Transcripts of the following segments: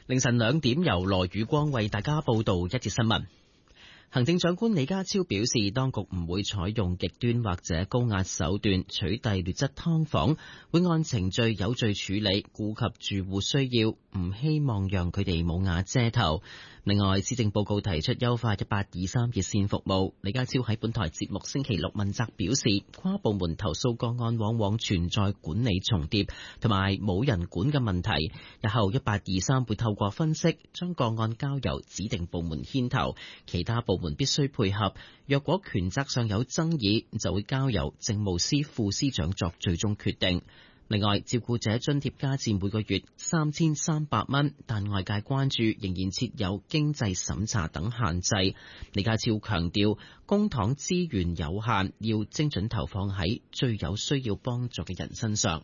凌晨2點，由羅宇光為大家報道一節新聞。行政長官李家超表示，當局唔會採用極端或者高壓手段取締劣質劏房，會按程序有序處理，顧及住戶需要，唔希望讓佢哋冇瓦遮頭。另外，施政報告提出優化1823熱線服務。李家超喺本台節目星期六問責表示，跨部門投訴個案往往存在管理重疊同埋冇人管嘅問題。日後1823會透過分析，將個案交由指定部門牽頭，其他部門必須配合。若果權責上有爭議，就會交由政務司副司長作最終決定。另外，照顧者津貼加至每個月3300蚊，但外界關注仍然設有經濟審查等限制。李家超強調，公帑資源有限，要精準投放喺最有需要幫助嘅人身上。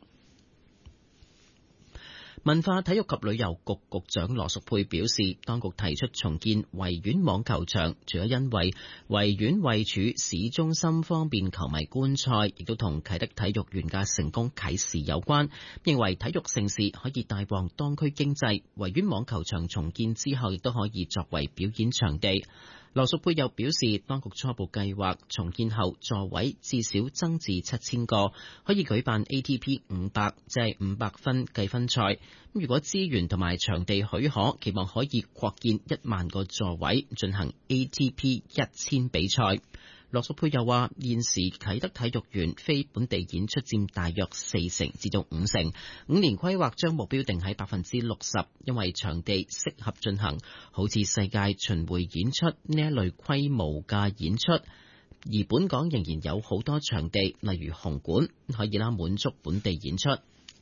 文化體育及旅遊局局長羅淑佩表示，當局提出重建維園網球場，除咗因為維園位處市中心方便球迷觀賽，亦都同啟德體育園嘅成功啟示有關，認為體育盛事可以帶旺當區經濟，維園網球場重建之後亦都可以作為表演場地。羅淑佩又表示，當局初步計劃重建後座位至少增至7000個，可以舉辦 ATP 500，即係500分計分賽。如果資源同埋場地許可，期望可以擴建1萬個座位，進行 ATP 1000比賽。羅淑佩又話，現時啟德體育園非本地演出佔大約40%至到50%，5年規劃將目標定喺60%，因為場地適合進行好似世界巡迴演出呢一類規模嘅演出，而本港仍然有好多場地，例如紅館，可以滿足本地演出。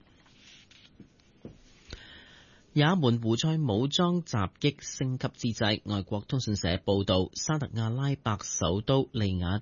也門胡塞武裝襲擊升級之際，外國通訊社報道，沙特阿拉伯首都利雅